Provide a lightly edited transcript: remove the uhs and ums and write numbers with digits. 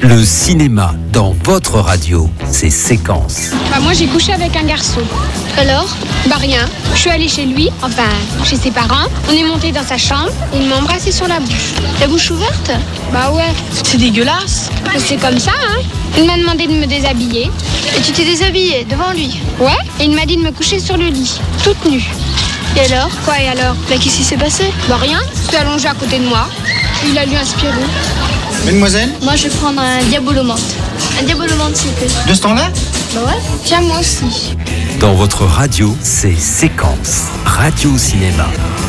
Le cinéma dans votre radio, c'est Séquence. Moi j'ai couché avec un garçon. Alors? Rien. Je suis allée chez lui, enfin chez ses parents. On est monté dans sa chambre et il m'a embrassé sur la bouche. La bouche ouverte? Bah ouais. C'est dégueulasse. C'est comme ça, hein. Il m'a demandé de me déshabiller. Et tu t'es déshabillée devant lui? Ouais. Et il m'a dit de me coucher sur le lit, toute nue. Et alors? Quoi et alors? Bah qu'est-ce qui s'est passé? Rien. Je suis allongée à côté de moi. Il a lu un Spirou. Mademoiselle? Moi je vais prendre un diabolomante. Un diabolomante s'il vous plaît. De ce temps-là? Bah ouais. Tiens, moi aussi. Dans votre radio, c'est Séquence. Radio Cinéma.